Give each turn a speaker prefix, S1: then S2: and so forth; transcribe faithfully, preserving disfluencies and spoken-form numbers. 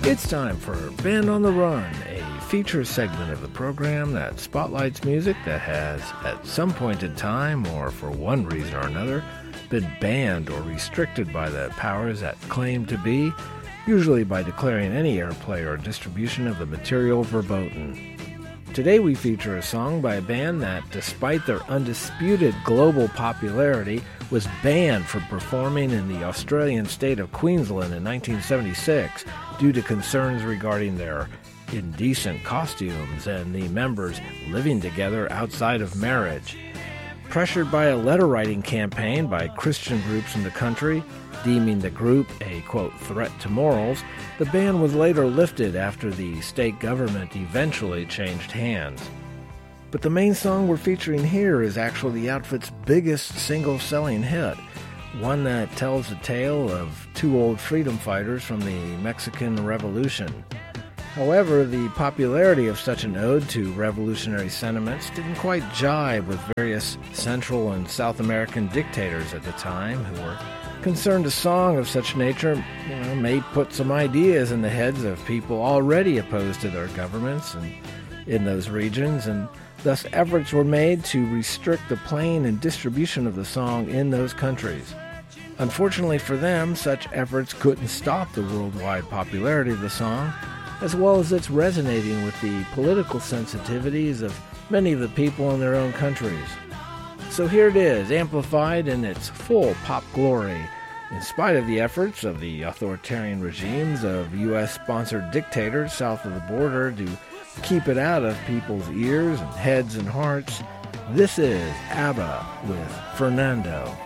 S1: It's time for Band on the Run, a feature segment of the program that spotlights music that has, at some point in time, or for one reason or another, been banned or restricted by the powers that claim to be, usually by declaring any airplay or distribution of the material verboten. Today we feature a song by a band that, despite their undisputed global popularity, was banned from performing in the Australian state of Queensland in nineteen seventy-six due to concerns regarding their indecent costumes and the members living together outside of marriage. Pressured by a letter-writing campaign by Christian groups in the country, deeming the group a, quote, threat to morals, the ban was later lifted after the state government eventually changed hands. But the main song we're featuring here is actually the outfit's biggest single-selling hit, one that tells the tale of two old freedom fighters from the Mexican Revolution. However, the popularity of such an ode to revolutionary sentiments didn't quite jibe with various Central and South American dictators at the time who were concerned a song of such nature, you know, may put some ideas in the heads of people already opposed to their governments and in those regions, and thus efforts were made to restrict the playing and distribution of the song in those countries. Unfortunately for them, such efforts couldn't stop the worldwide popularity of the song, as well as its resonating with the political sensitivities of many of the people in their own countries. So here it is, amplified in its full pop glory, in spite of the efforts of the authoritarian regimes of U S-sponsored dictators south of the border to keep it out of people's ears and heads and hearts. This is ABBA with Fernando.